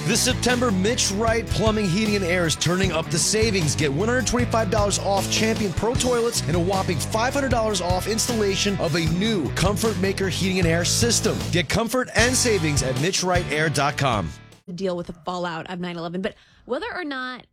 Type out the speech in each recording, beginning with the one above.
This September, Mitch Wright Plumbing, Heating, and Air is turning up the savings. Get $125 off Champion Pro Toilets and a whopping $500 off installation of a new Comfort Maker Heating and Air system. Get comfort and savings at MitchWrightAir.com. Deal with the fallout of 9/11, but whether or not,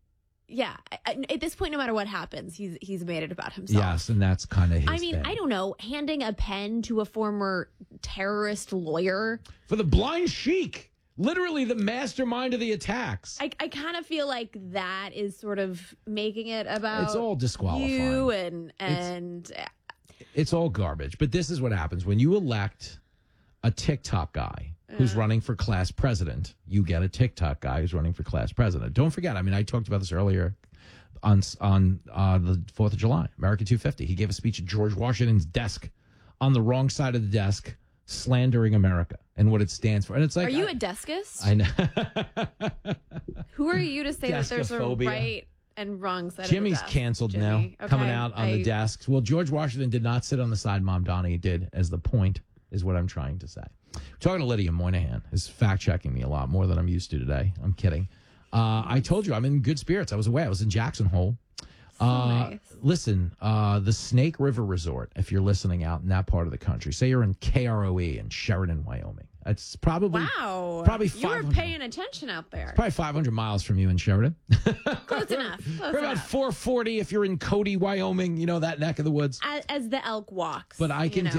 at this point, no matter what happens, he's made it about himself. Yes, and that's kind of his thing. I don't know, handing a pen to a former terrorist lawyer. For the blind sheik. Literally the mastermind of the attacks. I kind of feel like that is sort of making it about it's all disqualifying. You and it's all garbage. But this is what happens when you elect a TikTok guy who's running for class president. You get a TikTok guy who's running for class president. Don't forget. I mean, I talked about this earlier on the 4th of July, America 250. He gave a speech at George Washington's desk on the wrong side of the desk, slandering America and what it stands for. And it's like, are you a deskist? I know. Who are you to say that there's a Deskophobia. right and wrong side Jimmy's of the desk? canceled now, Okay, coming out on the desks. Well, George Washington did not sit on the side Mom Donnie did, as the point is what I'm trying to say. Talking to Lydia Moynihan is fact-checking me a lot more than I'm used to today. I'm kidding. I told you I'm in good spirits. I was away. I was in Jackson Hole. Nice. Listen, the Snake River Resort, if you're listening out in that part of the country, say you're in KROE in Sheridan, Wyoming. It's probably you 500. were paying attention out there. Probably 500 miles from you in Sheridan. Close enough. Or about 440 if you're in Cody, Wyoming. You know, that neck of the woods. As the elk walks. But I can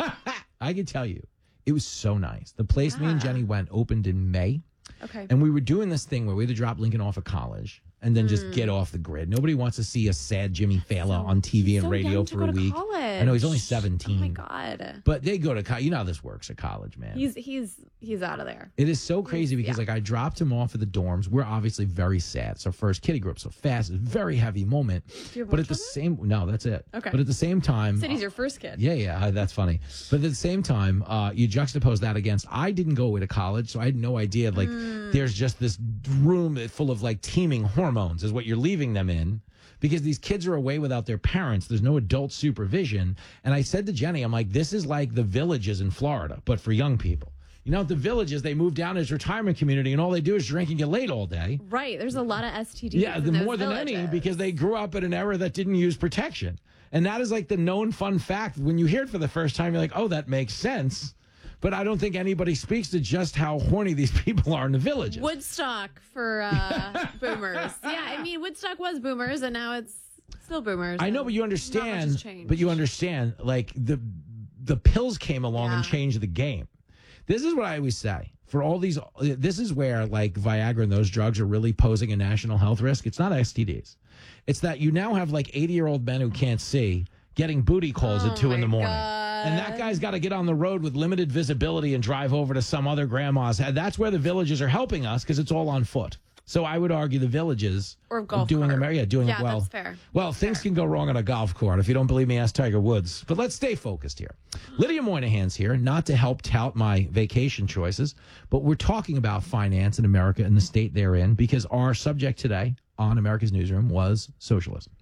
I can tell you, it was so nice. The place me and Jenny went opened in May. Okay. And we were doing this thing where we had to drop Lincoln off of college and then just get off the grid. Nobody wants to see a sad Jimmy Fallon on TV and radio for a week. I know he's only 17. Oh my God. But they go to college. You know how this works at college, man. He's out of there. It is so crazy because like I dropped him off at the dorms. We're obviously very sad. It's our first kiddie group, so fast. It's a very heavy moment. But at the same that's it. Okay. But at the same time, Said he's your first kid. Yeah, that's funny. But at the same time, you juxtapose that against I didn't go away to college, so I had no idea like there's just this room full of like teeming hormones is what you're leaving them in. Because these kids are away without their parents. There's no adult supervision. And I said to Jenny, I'm like, this is like the Villages in Florida, but for young people. You know, at the Villages, they move down as retirement community, and all they do is drink and get laid all day. Right. There's a lot of STDs. Yeah, in those more than villages. any, because they grew up in an era that didn't use protection. And that is like the known fun fact. When you hear it for the first time, you're like, oh, that makes sense. But I don't think anybody speaks to just how horny these people are in the Villages. Woodstock for boomers. Yeah, I mean, Woodstock was boomers, and now it's still boomers. I know, but you understand. Changed. Like the pills came along and changed the game. This is what I always say. For all these, this is where like Viagra and those drugs are really posing a national health risk. It's not STDs. It's that you now have like 80-year-old men who can't see getting booty calls at 2 in the morning. And that guy's got to get on the road with limited visibility and drive over to some other grandma's. That's where the Villages are helping us because it's all on foot. So I would argue the Villages or golf doing cart. Doing it well. That's fair. Well, things can go wrong on a golf course. If you don't believe me, ask Tiger Woods. But let's stay focused here. Lydia Moynihan's here, not to help tout my vacation choices, but we're talking about finance in America and the state they're in because our subject today on America's Newsroom was socialism.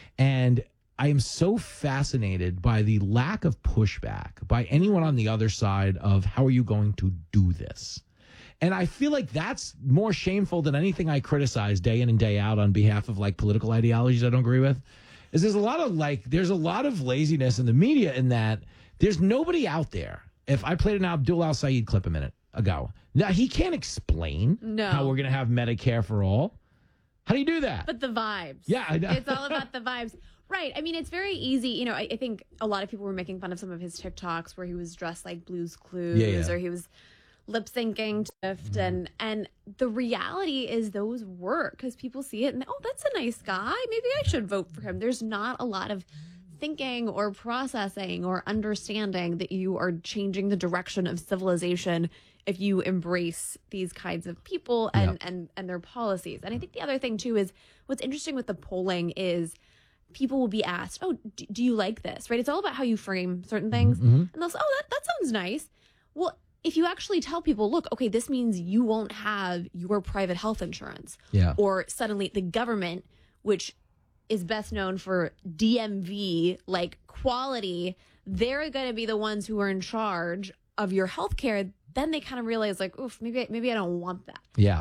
And I am so fascinated by the lack of pushback by anyone on the other side of how are you going to do this? And I feel like that's more shameful than anything I criticize day in and day out on behalf of like political ideologies I don't agree with. Is there's a lot of laziness in the media in that there's nobody out there. If I played an Abdul Al Saeed clip a minute ago, now he can't explain how we're going to have Medicare for all. How do you do that? But the vibes. Yeah, I know. It's all about the vibes. Right. I mean, it's very easy. You know, I think a lot of people were making fun of some of his TikToks where he was dressed like Blue's Clues or he was lip syncing and the reality is those work because people see it and that's a nice guy. Maybe I should vote for him. There's not a lot of thinking or processing or understanding that you are changing the direction of civilization if you embrace these kinds of people and their policies. And I think the other thing too is what's interesting with the polling is people will be asked, oh, do you like this? Right? It's all about how you frame certain things. And they'll say, oh, that sounds nice. Well, if you actually tell people, look, okay, this means you won't have your private health insurance. Yeah. Or suddenly the government, which is best known for DMV, like quality, they're going to be the ones who are in charge of your health care. Then they kind of realize like, oof, maybe I don't want that. Yeah.